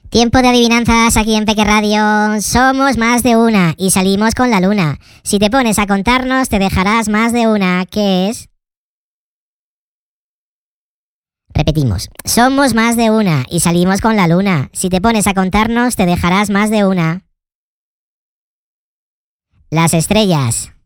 Tiempo de adivinanzas aquí en Peque Radio. Somos más de una y salimos con la luna. Si te pones a contarnos, te dejarás más de una. ¿Qué es? Repetimos. Somos más de una y salimos con la luna. Si te pones a contarnos, te dejarás más de una. Las estrellas.